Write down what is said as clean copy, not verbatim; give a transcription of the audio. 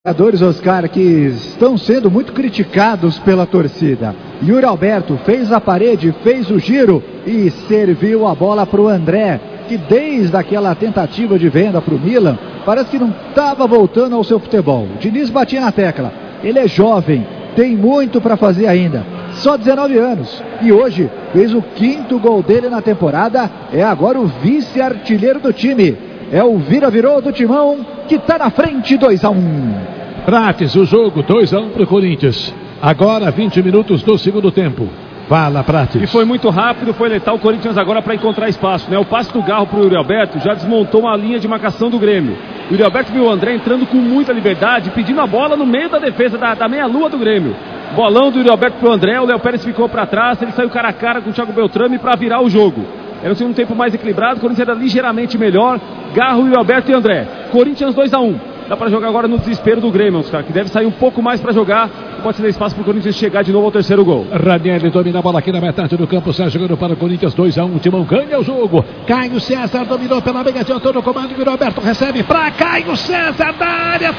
Jogadores, Oscar, que estão sendo muito criticados pela torcida. Yuri Alberto fez a parede, fez o giro e serviu a bola para o André, que desde aquela tentativa de venda para o Milan, parece que não estava voltando ao seu futebol. O Diniz batia na tecla, ele é jovem, tem muito para fazer ainda, só 19 anos, e hoje fez o 5º gol dele na temporada, é agora o vice-artilheiro do time, é o vira-virou do Timão, que está na frente, 2-1. Prates, o jogo 2-1 para o Corinthians. Agora 20 minutos do segundo tempo. Fala, Prates. E foi muito rápido, foi letal o Corinthians agora para encontrar espaço, né? O passe do Garro para o Yuri Alberto já desmontou uma linha de marcação do Grêmio. O Yuri Alberto viu o André entrando com muita liberdade, pedindo a bola no meio da defesa da meia-lua do Grêmio. Bolão do Yuri Alberto para o André, o Léo Pérez ficou para trás, ele saiu cara a cara com o Thiago Beltrame para virar o jogo. Era um segundo tempo mais equilibrado, o Corinthians era ligeiramente melhor. Garro, Yuri Alberto e André. Corinthians 2-1. Dá para jogar agora no desespero do Grêmio, cara, que deve sair um pouco mais para jogar. Pode ser espaço para o Corinthians chegar de novo ao terceiro gol. Ranieri domina a bola aqui na metade do campo. Sai jogando para o Corinthians 2-1. O Timão ganha o jogo. Caio César dominou pela meia, adiantou no comando. Yuri Alberto recebe para Caio César da área.